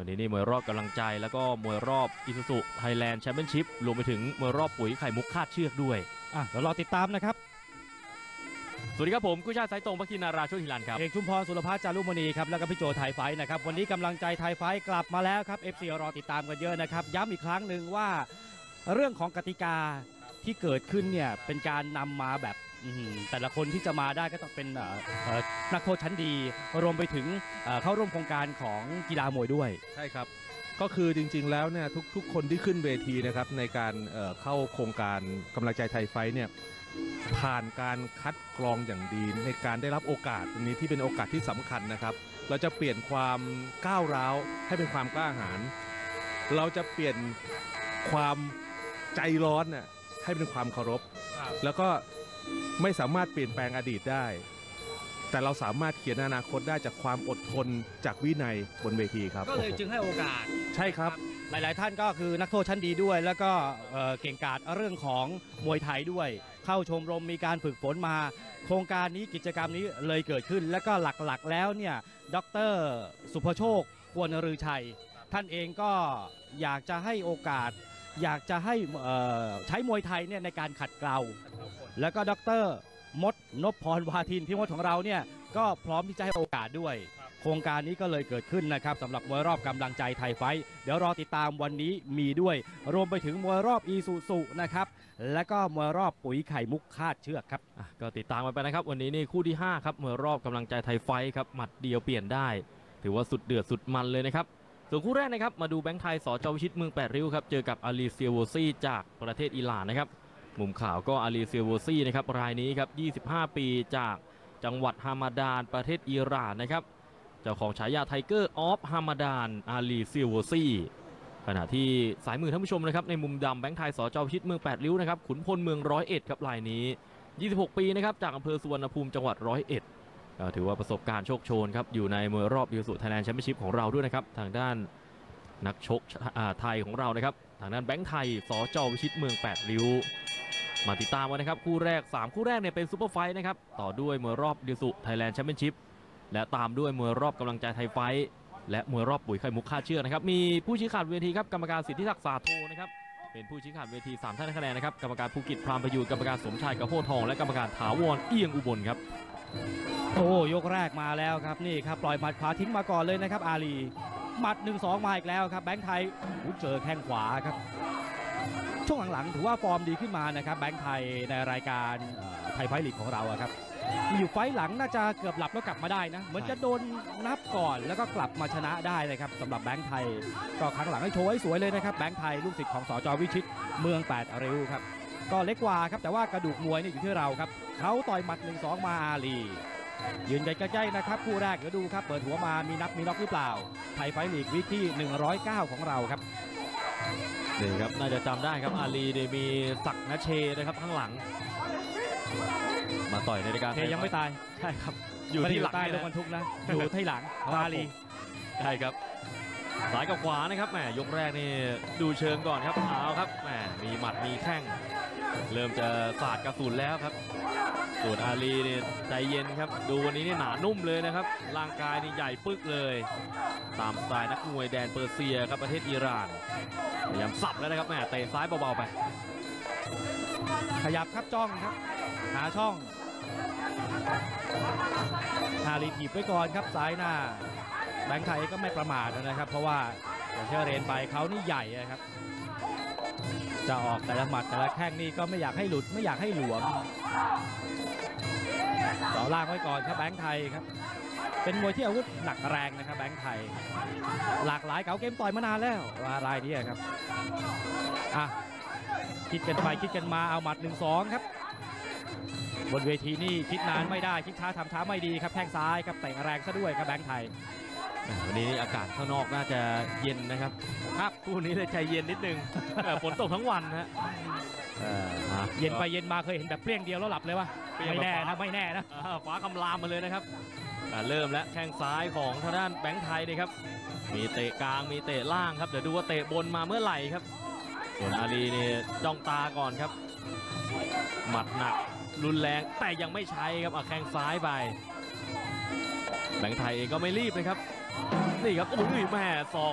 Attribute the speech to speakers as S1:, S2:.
S1: วันนี้นี่มวยรอบกำลังใจแล้วก็มวยรอบอิซูซุไทยแลนด์แชมเปี้ยนชิพรวมไปถึงมวยรอบปุ๋ยไข่มุกคาดเชือกด้วย
S2: เดี๋ยวรอติดตามนะครับ
S1: สวัสดีครับผมกุชาติสายตรงพักทินาราช่วยฮิรันครับ
S2: เอกชุมพรสุรพัฒน์จารุมณีครับแล้วก็พี่โจไทยไฟนะครับวันนี้กำลังใจไทยไฟกลับมาแล้วครับ FC รอติดตามกันเยอะนะครับย้ำอีกครั้งหนึ่งว่าเรื่องของกติกาที่เกิดขึ้นเนี่ยเป็นการนำมาแบบแต่ละคนที่จะมาได้ก็ต้องเป็นนักโทษชั้นดีรวมไปถึงเข้าร่วมโครงการของกีฬามวยด้วย
S3: ใช่ครับก็คือจริงๆแล้วเนี่ยทุกคนที่ขึ้นเวทีนะครับในการเข้าโครงการกำลังใจไทยไฟเนี่ยผ่านการคัดกรองอย่างดีในการได้รับโอกาสตรงนี้ที่เป็นโอกาสที่สำคัญนะครับเราจะเปลี่ยนความก้าวร้าวให้เป็นความกล้าหาญเราจะเปลี่ยนความใจร้อนน่ะให้เป็นความเคารพแล้วก็ไม่สามารถเปลี่ยนแปลงอดีตได้แต่เราสามารถเขียนอนาคตได้จากความอดทนจากวินัยบนเวทีครับ
S2: ก็เลยจึงให้โอกาส
S3: ใช่ครับ
S2: หลายๆท่านก็คือนักโทษชั้นดีด้วยแล้วก็เก่งกาจเรื่องของมวยไทยด้วยเข้าชมรมมีการฝึกฝนมาโครงการนี้กิจกรรมนี้เลยเกิดขึ้นแล้วก็หลักๆแล้วเนี่ยดร.สุภโชคควรฤชัยท่านเองก็อยากจะให้โอกาสอยากจะให้ใช้มวยไทยเนี่ยในการขัดเกลาแล้วก็ดร.มดนพพรวาทินพี่มดของเราเนี่ยก็พร้อมที่จะให้โอกาสด้วยโครงการนี้ก็เลยเกิดขึ้นนะครับสำหรับมวยรอบกำลังใจไทยไฟเดี๋ยวรอติดตามวันนี้มีด้วยรวมไปถึงมวยรอบอีซูซุนะครับและก็มวยรอบปุ๋ยไข่มุกคาดเชือกครับ
S1: ก็ติดตามกันไปนะครับวันนี้นี่คู่ที่5ครับมวยรอบกำลังใจไทยไฟครับหมัดเดียวเปลี่ยนได้ถือว่าสุดเดือดสุดมันเลยนะครับส่วนคู่แรกนะครับมาดูแบงค์ไทยสจ.วิชิตเมือง8ริ้วครับเจอกับอาลีเซียโวซี่จากประเทศอิหร่านนะครับมุมข่าวก็อาลีเซียโวซี่นะครับรายนี้ครับ25 ปีจากจังหวัดฮามาดานประเทศอิหร่านนะครับเจ้าของฉายาไทเกอร์ออฟฮามาดานอาลีเซียโวซี่ขณะที่สายมือท่านผู้ชมนะครับในมุมดำแบงค์ไทยสจ.วิชิตเมือง8ริ้วนะครับขุนพลเมือง101ครับรายนี้26 ปีนะครับจากอำเภอสุวรรณภูมิจังหวัด101ถือว่าประสบการณ์โชคโชนครับอยู่ในมวยรอบอีซูซุไทยแลนด์แชมเปี้ยนชิพของเราด้วยนะครับทางด้านนักชกไทยของเรานะครับทางด้านแบงค์ไทยสจ.วิชิตเมือง8ริ้วมาติดตามกันนะครับคู่แรก3คู่แรกเนี่ยเป็นซูเปอร์ไฟท์นะครับต่อด้วยมวยรอบอีซูซุไทยแลนด์แชมเปี้ยนชิพและตามด้วยมวยรอบกำลังใจไทยไฟท์และมวยรอบปุ๋ยไข่มุกคาดเชือกนะครับมีผู้ชี้ขาดเวทีครับกรรมการสิทธิศักดิ์สาโทนะครับเป็นผู้ชี้ขาดเวที3ท่านคะแนนนะครับกรรมการภูกิจพรามประยูรกรรมการสมชายกระโพทองและกรรมการถาวรเอียงอุบลครับ
S2: โอ้ยกแรกมาแล้วครับนี่ครับปล่อยหมัดขวาทิ้งมาก่อนเลยนะครับอาลีหมัด 1-2 มาอีกแล้วครับแบงค์ไทยเจอแข้งขวาครับช่วงหลังๆถือว่าฟอร์มดีขึ้นมานะครับแบงค์ไทยในรายการไทยไฟท์ลีกของเราครับอยู่ไฟท์หลังน่าจะเกือบหลับแล้วกลับมาได้นะเหมือนจะโดนนับก่อนแล้วก็กลับมาชนะได้นะครับสำหรับแบงค์ไทยก็ครั้งหลังให้โชว์ให้สวยเลยนะครับแบงค์ไทยลูกศิษย์ของสจ.วิชิตเมือง8ริ้วครับก็เล็กกว่าครับแต่ว่ากระดูกมวยนี่อยู่ที่เราครับเขาต่อยหมัด 1-2 มาอาลียืนใกล้ๆนะครับคู่แรกเดี๋ยวดูครับเปิดหัวมามีนับมีน็อกหรือเปล่าไทยไฟท์ลีกวิกที่109ของเราครับ
S1: นี่ครับน่าจะจำได้ครับอาลีเนี่ยมีศักดิ์นเชนะครับข้างหลังมาต่อยในรายการ
S2: ยังไม่ตาย
S1: ใช่ครับอยู่ที่หลัง
S2: ใต้รถบรรทุกนะอยู่ที่หลังอาลี
S1: ใช่ครับซ้ายกับขวานะครับแหมยกแรกนี่ดูเชิงก่อนครับเอาครับแหมมีหมัดมีแข้งเริ่มจะสาดกระสุนแล้วครับส่วนอาลีเนี่ยใจเย็นครับดูวันนี้นี่หนานุ่มเลยนะครับร่างกายนี่ใหญ่ปึ๊กเลยตามสไตล์นักมวยแดนเปอร์เซียครับประเทศอิหร่านพยายามสับแล้วนะครับแหมเตะซ้ายเบาๆไป
S2: ขยับครับจ้องครับหาช่องอาลีถีบไว้ก่อนครับซ้ายหน้าแบงค์ไทยก็ไม่ประมาทนะครับเพราะว่าอย่างเชื่อเรนไปเขานี่ใหญ่ครับจะออกแต่ละหมัดแต่ละแข้งนี่ก็ไม่อยากให้หลุดไม่อยากให้หลวมต่อล่างไว้ก่อนครับแบงค์ไทยครับเป็นมวยที่อาวุธหนักแรงนะครับแบงค์ไทยหลากหลายเก๋าเกมต่อยมานานแล้วรายนี้ครับคิดกันไปคิดกันมาเอาหมัด 1-2 ครับบนเวทีนี่คิดนานไม่ได้คิดช้าทำช้าไม่ดีครับแข้งซ้ายครับเตะแรงซะด้วยครับแบงค์ไทย
S1: วันนี้อากาศข้างนอกน่าจะเย็นนะครับคู่นี้เลยใจเย็นนิดนึงฝนตกทั้งวันนะ
S2: เย็นไปเย็นมาเคยเห็นแบบเปรี้ยงเดียวแล้วหลับเลยวะไม่แน่นะไม่แน่นะ
S1: ขวาคำรามมาเลยนะครับเริ่มแล้วแข้งซ้ายของทางด้านแบงค์ไทยเลยครับมีเตะกลางมีเตะล่างครับเดี๋ยวดูว่าเตะบนมาเมื่อไหร่ครับส่วนอาลีนี่จ้องตาก่อนครับหมัดหนักรุนแรงแต่ยังไม่ใช้ครับแข้งซ้ายไปแบงค์ไทยเองก็ไม่รีบเลยครับนี่ครับโอ้ยแม่ศอก